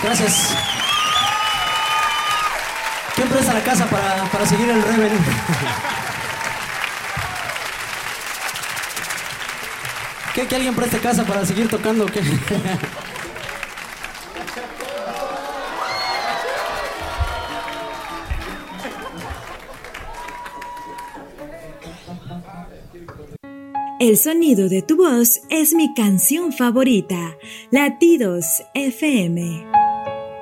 Gracias. ¿Quién presta la casa para seguir el Rebel? ¿Que alguien preste casa para seguir tocando? ¿Qué? El sonido de tu voz es mi canción favorita. Latidos FM.